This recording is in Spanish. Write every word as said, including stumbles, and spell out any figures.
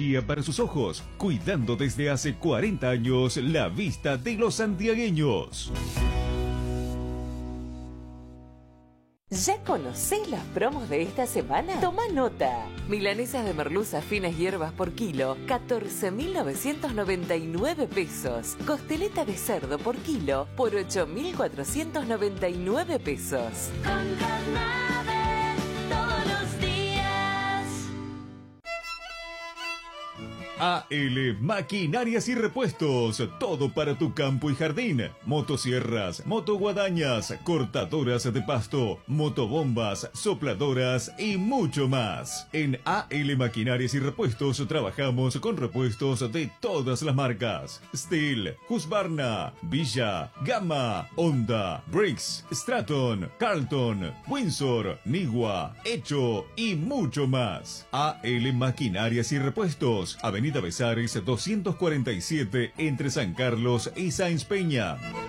tecnología para sus ojos, cuidando desde hace cuarenta años la vista de los santiagueños. ¿Ya conocés las promos de esta semana? Toma nota. Milanesas de merluza finas hierbas por kilo, catorce mil novecientos noventa y nueve pesos. Costeleta de cerdo por kilo por ocho mil cuatrocientos noventa y nueve pesos. Con Carnave, todos los días. A L Maquinarias y Repuestos, todo para tu campo y jardín. Motosierras, motoguadañas, cortadoras de pasto, motobombas, sopladoras y mucho más. En A L Maquinarias y Repuestos trabajamos con repuestos de todas las marcas: Stihl, Husqvarna, Villa, Gamma, Honda, Briggs, Straton, Carlton, Windsor, Nigua, Hecho y mucho más. A L Maquinarias y Repuestos, Avenida Besares doscientos cuarenta y siete entre San Carlos y Sáenz Peña.